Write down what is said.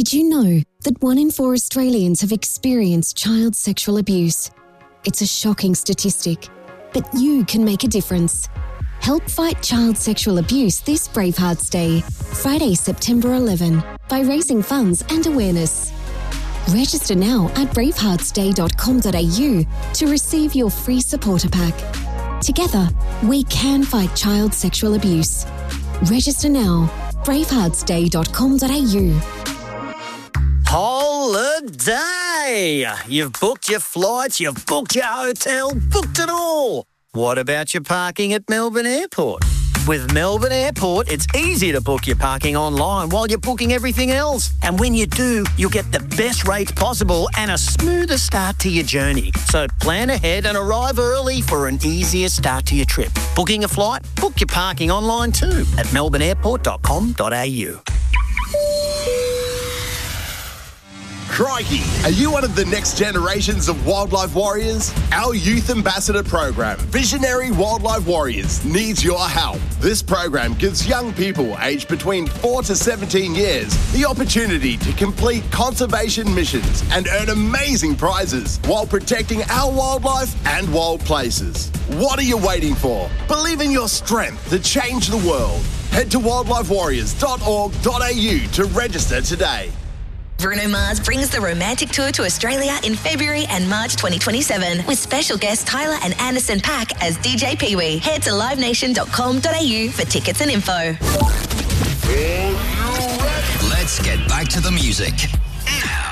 Did you know that 1 in 4 Australians have experienced child sexual abuse? It's a shocking statistic, but you can make a difference. Help fight child sexual abuse this Bravehearts Day, Friday, September 11, by raising funds and awareness. Register now at braveheartsday.com.au to receive your free supporter pack. Together, we can fight child sexual abuse. Register now, braveheartsday.com.au. Holiday! You've booked your flights, you've booked your hotel, booked it all. What about your parking at Melbourne Airport? With Melbourne Airport, it's easy to book your parking online while you're booking everything else. And when you do, you'll get the best rates possible and a smoother start to your journey. So plan ahead and arrive early for an easier start to your trip. Booking a flight? Book your parking online too at melbourneairport.com.au. Crikey! Are you one of the next generations of wildlife warriors? Our Youth Ambassador program, Visionary Wildlife Warriors, needs your help. This program gives young people aged between 4 to 17 years the opportunity to complete conservation missions and earn amazing prizes while protecting our wildlife and wild places. What are you waiting for? Believe in your strength to change the world. Head to wildlifewarriors.org.au to register today. Bruno Mars brings the Romantic Tour to Australia in February and March 2027 with special guests Tyler and Anderson .Paak as DJ Pee-wee. Head to livenation.com.au for tickets and info. Let's get back to the music now.